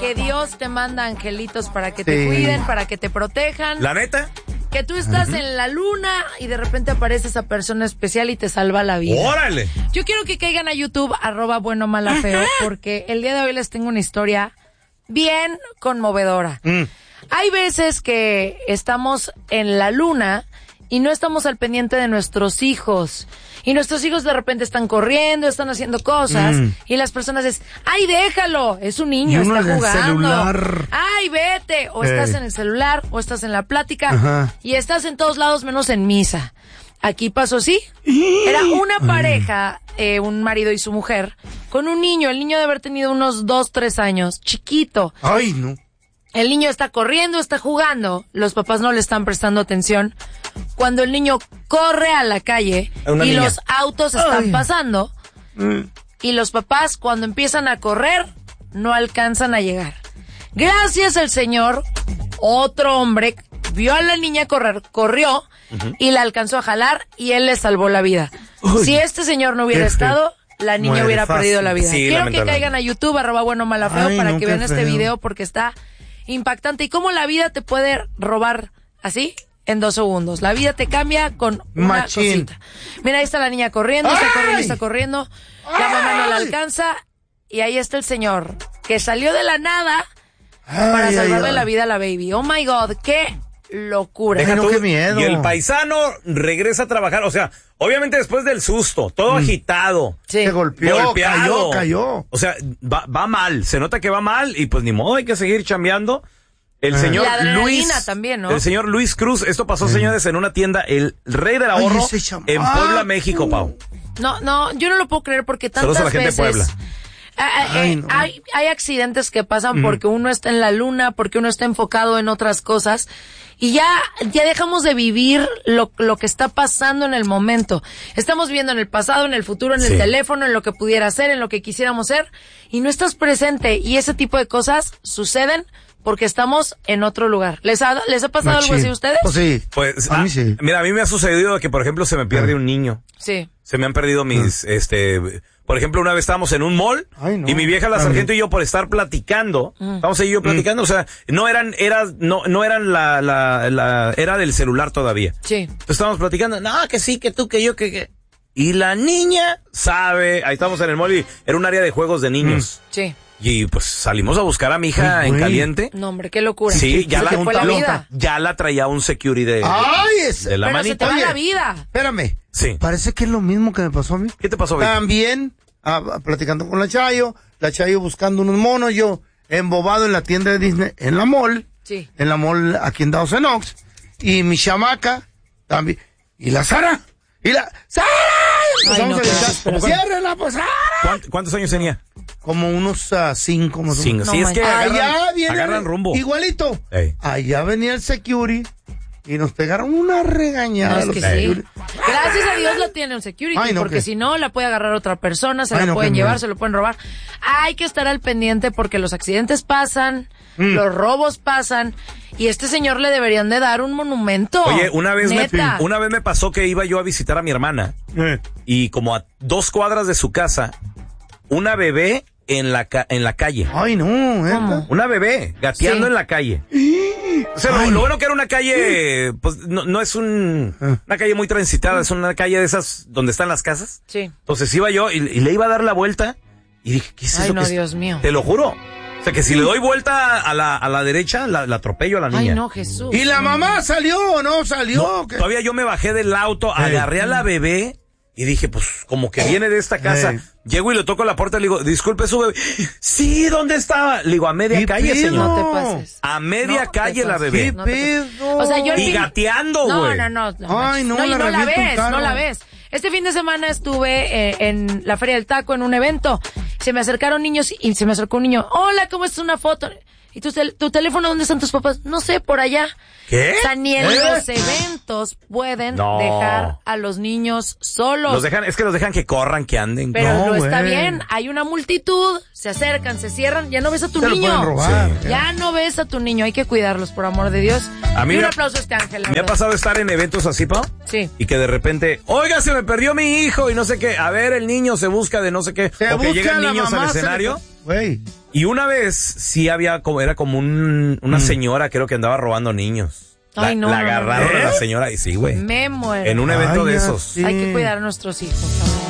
que Dios te manda angelitos para que te cuiden, para que te protejan. ¿La neta? Que tú estás en la luna y de repente aparece esa persona especial y te salva la vida. ¡Órale! Yo quiero que caigan a YouTube, @buenomalafeo, porque el día de hoy les tengo una historia bien conmovedora. Hay veces que estamos en la luna y no estamos al pendiente de nuestros hijos. Y nuestros hijos de repente están corriendo, están haciendo cosas, y las personas dicen, ¡ay, déjalo! Es un niño, está jugando. Celular. ¡Ay, vete! O estás en el celular, o estás en la plática, y estás en todos lados menos en misa. Aquí pasó, ¿sí? Era una pareja, un marido y su mujer, con un niño. El niño debe haber tenido unos 2, 3 años, chiquito. ¡Ay, no! El niño está corriendo, está jugando, los papás no le están prestando atención. Cuando el niño corre a la calle y los autos están pasando, y los papás cuando empiezan a correr no alcanzan a llegar. Gracias al Señor, otro hombre vio a la niña correr, corrió y la alcanzó a jalar y él le salvó la vida. Si este señor no hubiera estado, la niña hubiera perdido la vida. Sí, quiero que caigan a YouTube, @buenomalafeo, para que vean este video porque está impactante. Y cómo la vida te puede robar así en 2 segundos. La vida te cambia con una cosita. Mira, ahí está la niña corriendo, está corriendo. La mamá no la alcanza. Y ahí está el señor que salió de la nada para salvarle la vida a la baby. Oh my God, qué locura. Qué miedo. Y el paisano regresa a trabajar, o sea, obviamente después del susto, todo agitado. Sí. Se golpeado. Cayó. O sea, va mal, se nota que va mal y pues ni modo, hay que seguir chambeando. El señor Luis también, ¿no? El señor Luis Cruz, esto pasó, señores, en una tienda, el Rey del Ahorro, en Puebla, México, Pau. No, yo no lo puedo creer porque tantas Saludos a la gente veces... de Puebla. Hay accidentes que pasan porque uno está en la luna, porque uno está enfocado en otras cosas y ya dejamos de vivir lo que está pasando en el momento. Estamos viviendo en el pasado, en el futuro, en el teléfono, en lo que pudiera ser, en lo que quisiéramos ser y no estás presente y ese tipo de cosas suceden porque estamos en otro lugar. ¿Les ha pasado algo así a ustedes? Pues sí. Pues, a mí sí. Mira, a mí me ha sucedido que, por ejemplo, se me pierde un niño. Sí. Se me han perdido mis, por ejemplo, una vez estábamos en un mall y mi vieja, la sargento y yo, por estar platicando, estamos ahí yo platicando, o sea, no eran la era del celular todavía. Sí. Entonces estábamos platicando, no, que sí, que tú, que yo, que. Y la niña sabe, ahí estábamos en el mall y era un área de juegos de niños. Sí. Y pues salimos a buscar a mi hija en caliente. No, hombre, qué locura. Sí, ya la traía un security de la pero manita. se te va la vida. Espérame. Sí. Parece que es lo mismo que me pasó a mí. ¿Qué te pasó, Vicky? También, platicando con la Chayo buscando unos monos, yo embobado en la tienda de Disney, en la mall. Sí. En la mall aquí en Dawson Oaks. Y mi chamaca también. Y la Sara. ¡Sara! ¡Ciérrala, pues, Sara! ¿Cuántos años tenía? Como unos 5 más o menos. Sí, es que agarran rumbo. Igualito. Allá venía el security y nos pegaron una regañada. No, es que sí. Gracias a Dios la tiene un security, porque si no la puede agarrar otra persona, se la pueden llevar, se lo pueden robar. Hay que estar al pendiente porque los accidentes pasan, los robos pasan. Y este señor le deberían de dar un monumento. Oye, una vez me pasó que iba yo a visitar a mi hermana y como a 2 cuadras de su casa, una bebé en la calle. Ay, no. Una bebé gateando en la calle. O sea, lo bueno que era una calle, pues no es una calle muy transitada, es una calle de esas donde están las casas. Sí. Entonces iba yo y le iba a dar la vuelta y dije, ¿qué es eso? Ay, no, Dios mío. Te lo juro. O sea, que si le doy vuelta a la derecha, la atropello a la niña. Ay, no, Jesús. ¿Y la mamá salió o no salió? No, todavía yo me bajé del auto, agarré a la bebé y dije, pues, como que viene de esta casa. Llego y le toco la puerta y le digo, disculpe su bebé. Sí, ¿dónde estaba? Le digo, a media calle, señor. No te pases. A media calle la bebé. ¿Qué pedo? O sea, yo y gateando, güey. No. Ay, no la ves. Este fin de semana estuve en la Feria del Taco en un evento. Se me acercaron niños y se me acercó un niño. Hola, ¿cómo es una foto? ¿Y tu teléfono dónde están tus papás? No sé, por allá. ¿Qué? O sea, ni en los eventos pueden dejar a los niños solos. Es que los dejan que corran, que anden. Pero no está bien. Hay una multitud, se acercan, se cierran, ya no ves a tu niño. Pueden robar. Sí. Ya no ves a tu niño, hay que cuidarlos, por amor de Dios. A mí y un aplauso a este ángel. Me ha pasado estar en eventos así, Pau. Sí. Y que de repente, oiga, se me perdió mi hijo y no sé qué. A ver, el niño se busca de no sé qué. O que llegan niños al escenario. Güey. Y una vez sí era como una señora, creo que andaba robando niños. La agarraron a la señora y sí, güey. Me muero. En un evento de esos. Sí. Hay que cuidar a nuestros hijos.